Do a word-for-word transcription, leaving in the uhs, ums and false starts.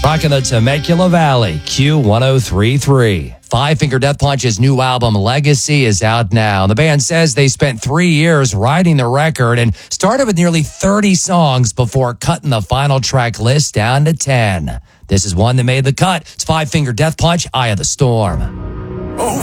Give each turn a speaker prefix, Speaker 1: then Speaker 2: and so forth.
Speaker 1: Rocking the Temecula Valley, Q ten thirty-three. Five Finger Death Punch's new album, Legacy, is out now. The band says they spent three years writing the record and started with nearly thirty songs before cutting the final track list down to ten. This is one that made the cut. It's Five Finger Death Punch, Eye of the Storm.
Speaker 2: Oh,